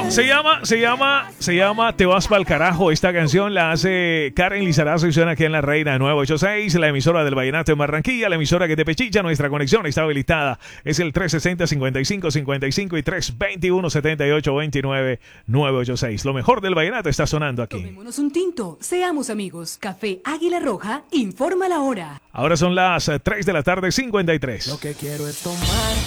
Se llama Te vas pa'l carajo. Esta canción la hace Karen Lizarazo y suena aquí en La Reina 986, la emisora del Vallenato de Barranquilla, la emisora que te pechicha. Nuestra conexión está habilitada. Es el 360-5555 y 321-7829 986. Lo mejor del vallenato está sonando aquí. Tomémonos un tinto, seamos amigos. Café Águila Roja informa la hora. Ahora son las 3 de la tarde, 53. Lo que quiero es tomar